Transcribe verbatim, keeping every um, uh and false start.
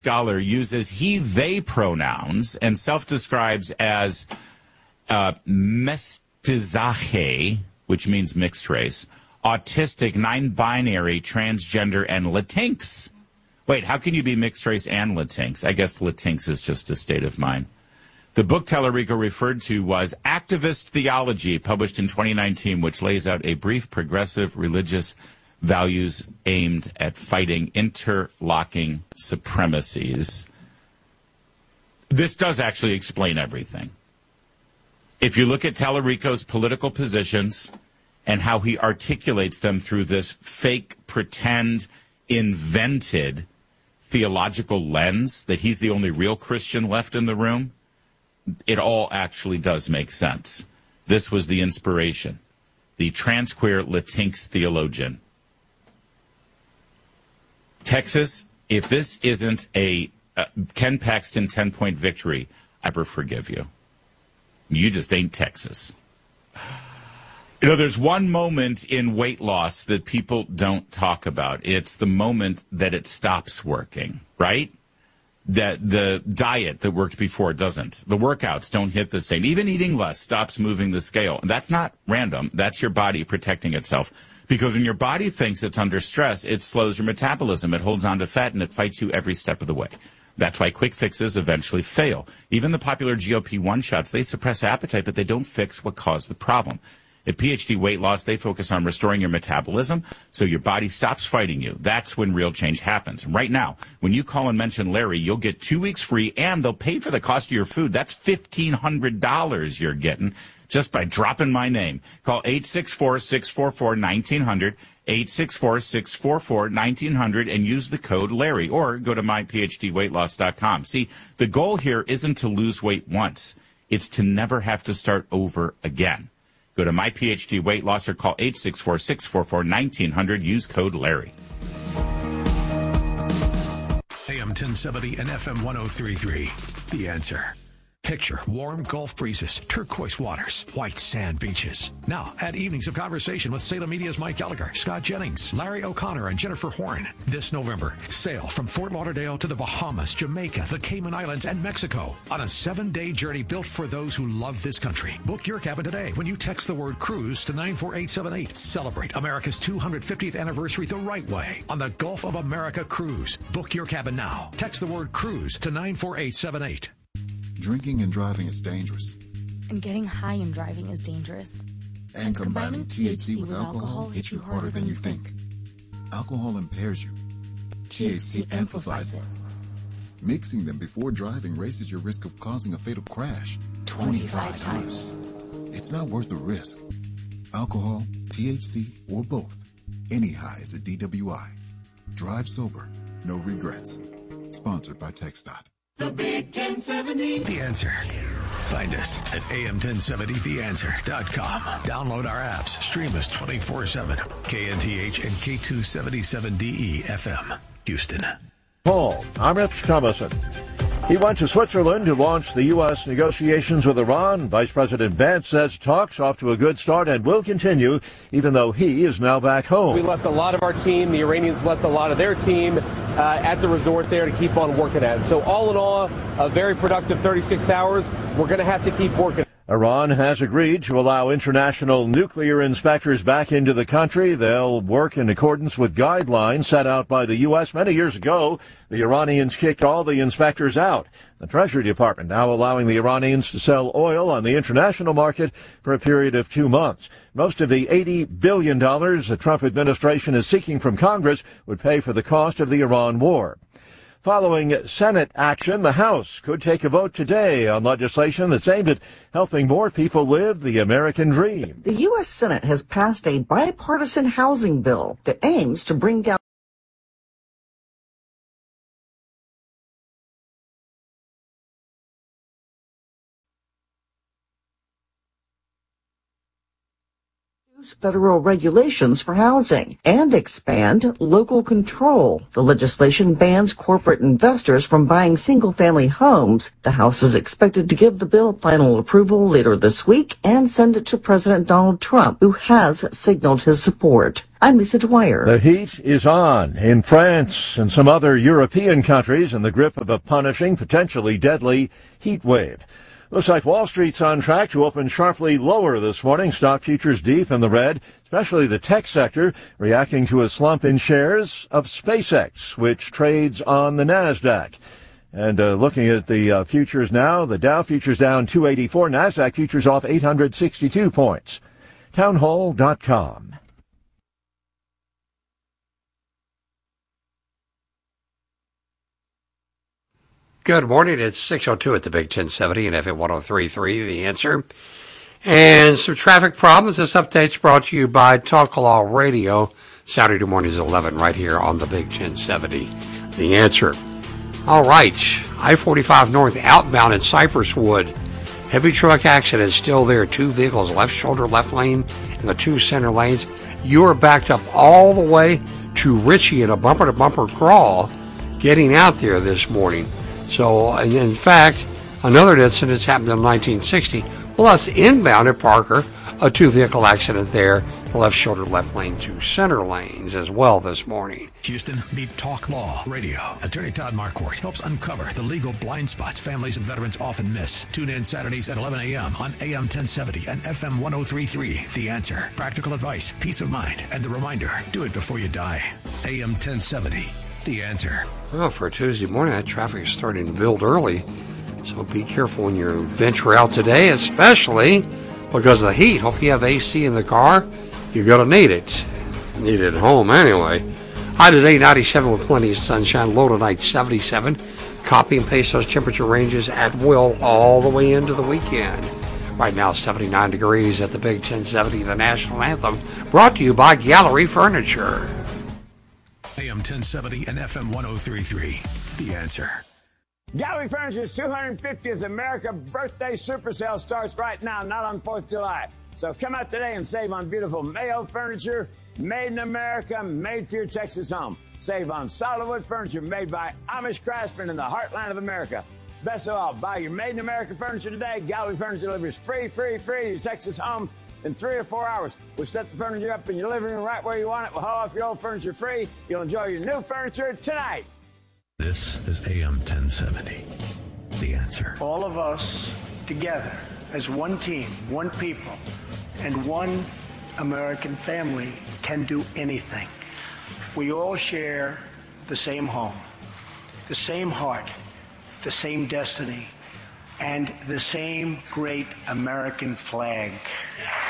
scholar uses he, they pronouns and self-describes as uh, mestizaje, which means mixed race, autistic, non-binary, transgender, and Latinx. Wait, how can you be mixed race and Latinx? I guess Latinx is just a state of mind. The book Tallarico referred to was Activist Theology, published in twenty nineteen, which lays out a brief progressive religious values aimed at fighting interlocking supremacies. This does actually explain everything. If you look at Tallarico's political positions and how he articulates them through this fake, pretend, invented theological lens that he's the only real Christian left in the room, it all actually does make sense. This was the inspiration. The transqueer Latinx theologian. Texas, if this isn't a uh, Ken Paxton ten-point victory, I ever forgive you. You just ain't Texas. You know, there's one moment in weight loss that people don't talk about. It's the moment that it stops working, right? That the diet that worked before doesn't. The workouts don't hit the same. Even eating less stops moving the scale. And that's not random. That's your body protecting itself. Because when your body thinks it's under stress, it slows your metabolism. It holds on to fat, and it fights you every step of the way. That's why quick fixes eventually fail. Even the popular G O P one shots, they suppress appetite, but they don't fix what caused the problem. At PhD Weight Loss, they focus on restoring your metabolism so your body stops fighting you. That's when real change happens. Right now, when you call and mention Larry, you'll get two weeks free, and they'll pay for the cost of your food. That's fifteen hundred dollars you're getting just by dropping my name. Call eight six four, six four four, one nine zero zero, eight six four, six four four, one nine zero zero, and use the code Larry, or go to my p h d weight loss dot com. See, the goal here isn't to lose weight once. It's to never have to start over again. Go to MyPhD Weight Loss or call eight six four, six four four, one nine zero zero. Use code Larry. A M ten seventy and F M one oh three point three. The Answer. Picture warm Gulf breezes, turquoise waters, white sand beaches. Now, add evenings of conversation with Salem Media's Mike Gallagher, Scott Jennings, Larry O'Connor, and Jennifer Horn. This November, sail from Fort Lauderdale to the Bahamas, Jamaica, the Cayman Islands, and Mexico on a seven-day journey built for those who love this country. Book your cabin today when you text the word cruise to nine four eight seven eight. Celebrate America's two hundred fiftieth anniversary the right way on the Gulf of America Cruise. Book your cabin now. Text the word cruise to nine four eight seven eight. Drinking and driving is dangerous. And getting high and driving is dangerous. And, and combining T H C with alcohol hits you harder than you think. Alcohol impairs you. T H C amplifies it. Mixing them before driving raises your risk of causing a fatal crash twenty-five times. It's not worth the risk. Alcohol, T H C, or both. Any high is a D W I. Drive sober. No regrets. Sponsored by TxDOT. The Big ten seventy. The Answer. Find us at A M ten seventy the answer dot com. Download our apps. Stream us twenty-four seven. K N T H and K two seventy-seven D E F M. Houston. Paul, I'm Rich Thomason. He went to Switzerland to launch the U S negotiations with Iran. Vice President Vance says talks off to a good start and will continue, even though he is now back home. We left a lot of our team. The Iranians left a lot of their team uh, at the resort there to keep on working at it. So all in all, a very productive thirty-six hours. We're going to have to keep working. Iran has agreed to allow international nuclear inspectors back into the country. They'll work in accordance with guidelines set out by the U S many years ago. The Iranians kicked all the inspectors out. The Treasury Department now allowing the Iranians to sell oil on the international market for a period of two months. Most of the eighty billion dollars the Trump administration is seeking from Congress would pay for the cost of the Iran war. Following Senate action, the House could take a vote today on legislation that's aimed at helping more people live the American dream. The U S Senate has passed a bipartisan housing bill that aims to bring down federal regulations for housing and expand local control. The legislation bans corporate investors from buying single-family homes. The House is expected to give the bill final approval later this week and send it to President Donald Trump, who has signaled his support. I'm Lisa Dwyer. The heat is on in France and some other European countries in the grip of a punishing, potentially deadly heat wave. Looks like Wall Street's on track to open sharply lower this morning. Stock futures deep in the red, especially the tech sector, reacting to a slump in shares of SpaceX, which trades on the NASDAQ. And uh, looking at the uh, futures now, the Dow futures down two eighty-four, NASDAQ futures off eight hundred sixty-two points. townhall dot com. Good morning. It's six oh two at the Big ten seventy and F M one oh three point three, The Answer. And some traffic problems. This update's brought to you by Talk Law Radio, Saturday mornings at eleven, right here on the Big ten seventy, The Answer. All right. I forty-five North outbound in Cypress Wood. Heavy truck accident still there. Two vehicles, left shoulder, left lane, and the two center lanes. You are backed up all the way to Ritchie in a bumper-to-bumper crawl getting out there this morning. So, in fact, another incident happened in nineteen sixty. Plus, inbound at Parker, a two-vehicle accident there, left shoulder, left lane, two center lanes as well this morning. Houston, meet Talk Law Radio. Attorney Todd Marquardt helps uncover the legal blind spots families and veterans often miss. Tune in Saturdays at eleven a.m. on A M ten seventy and F M one oh three point three. The Answer. Practical advice, peace of mind, and the reminder, do it before you die. A M ten seventy. The Answer. Well, for a Tuesday morning, that traffic is starting to build early. So be careful when you venture out today, especially because of the heat. Hope you have A C in the car. You're going to need it. Need it at home anyway. High today, ninety-seven with plenty of sunshine. Low tonight, seventy-seven. Copy and paste those temperature ranges at will all the way into the weekend. Right now, seventy-nine degrees at the Big ten seventy, the national anthem. Brought to you by Gallery Furniture. A M ten seventy and F M one oh three point three. The Answer. Gallery Furniture's two hundred fiftieth America Birthday Super Sale starts right now, not on fourth of July. So come out today and save on beautiful Mayo furniture, made in America, made for your Texas home. Save on solid wood furniture made by Amish craftsmen in the heartland of America. Best of all, buy your made in America furniture today. Gallery Furniture delivers free, free, free to your Texas home in three or four hours. We'll set the furniture up in your living room right where you want it. We'll haul off your old furniture free. You'll enjoy your new furniture tonight. This is A M ten seventy. The Answer. All of us together as one team, one people, and one American family can do anything. We all share the same home, the same heart, the same destiny, and the same great American flag.